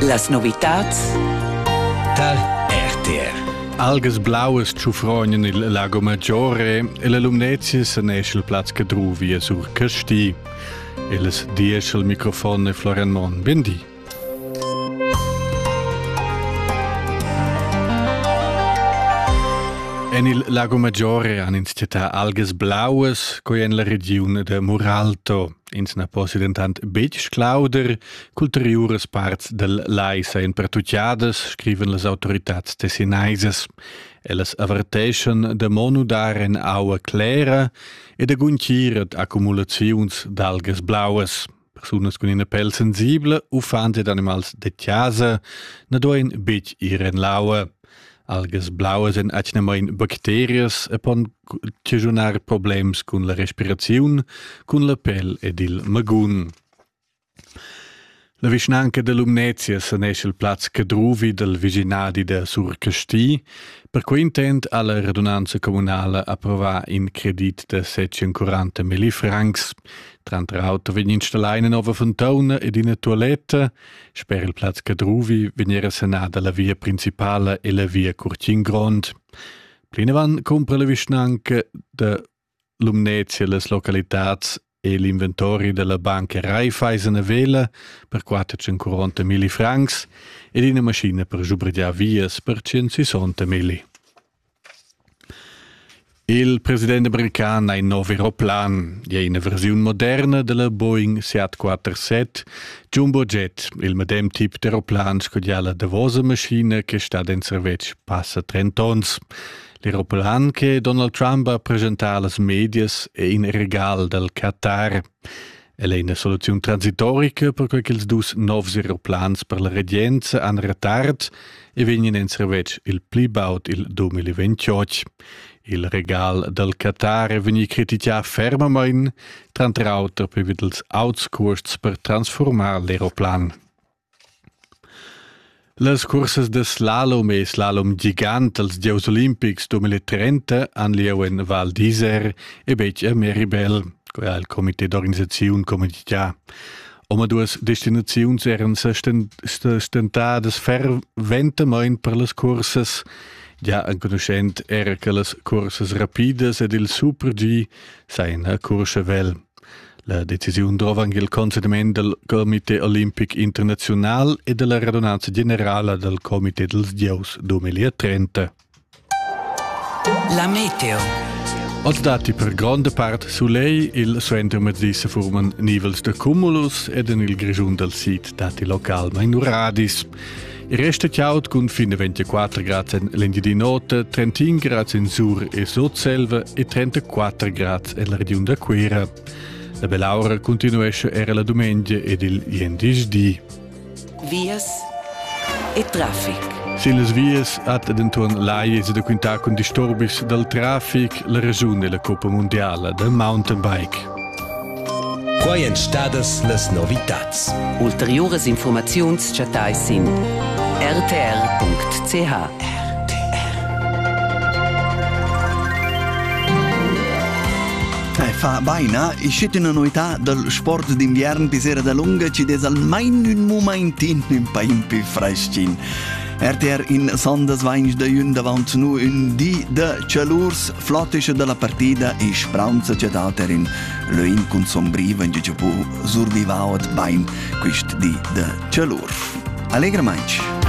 Las novitats da RTR. Algas blauas ciufrognan il Lago Maggiore e la lumnezia se nesce il Platz Cadruvia sur Casti. E les diesch al microfono Florian Mon. Bendi. En il Lago Maggiore han iniziata algas blauas coi en la regione de Muralto. Ins na posidentant betg clauder, culteriures parts del Laisa en pertucciadas, scriven les autoritats tessinaises. Elles averteschen de monudar en aua clera e de gunciret accumulaziuns d'algas blauas. Personas con in pelle sensibile u fan ed animals de chiasa na doen betg iren laua. Algas blauas en acnamain bacterias e pon cesunar problems con la respiraziun, con la pelle ed il magun. La vicinanca de Lumnezia se nesce il Platz Cadruvi del Viginadi de Surcasti, per cui intent alla radunanza comunale approvà in credit de 740.000 francs. Trantra auto vegn installà una nova fontana ed una toiletta. Sper il Platz Cadruvi venire senada la via principale e la via Curcin-Grond. Plinevan compra la vicinanca de Lumnezia les localitats e l'inventori della banca Raiffeisen a Vela per 440.000 francs ed una macchina per giubridiar vias per 160.000. Il presidente americano ha un nuovo aeroplan, è una versione moderna della Boeing 747 Jumbo Jet, il medem tipo di aeroplan scodiala davosa macchina che sta in servizio passa 30 anni. L'aeroplan che Donald Trump ha presentato alle medias è in regalo del Qatar. È una soluzione transitorica per quei dus nuovi aeroplans per la regenza hanno retard e vengono in servizio il plibaut il 2028. Il regalo del Qatar è venuto criticato fermamente, tra l'altro per i outcourts per trasformare l'aeroplan. Les curses de slalom e slalom gigant als Giocs Olimpics 2030 han lieu en Val d'Isère e bec a Meribel, che ha il comité d'organizzazione comunità. Oma duas destinaziuns eran stentades ferventament per les curses. Ja en conoscent era che les curses rapides ed il Super G sain a Courchevel. La decisione trova anche il consentimento del Comité Olimpic Internazional e della radunanza generale del Comité dels Giocs 2030. La meteo. Als dati per grande parte sulei, il suenter mezzì se forman nivels de cumulus ed en il grigiun del sit dati local minoradis. Il resto chiaut con fine 24 gradi in l'Engadina Nota, 31 gradi in Sur e Sotselva e 34 gradi in la regione da Quera. La belaura continuesce era la domenica ed il jendisdì. Vias e traffic. Se le vias ad intorno l'aies da quintar con disturbis del traffic, la regione e la Coppa Mondiale del Mountain Bike. Quai en stadas las novitats. Ulteriores informaziuns chatais in rtr.ch. Fa baina, iscete una novità del sport d'inverno di sera da lunga ci des almeno un momentin un paio più freschin. RTR in sondas vains da un davant nu un di de calurs flottische della partita e spraunza c'è d'alter in loin con sombriva in giù survivaut bain quist di de calur. Allegra manch.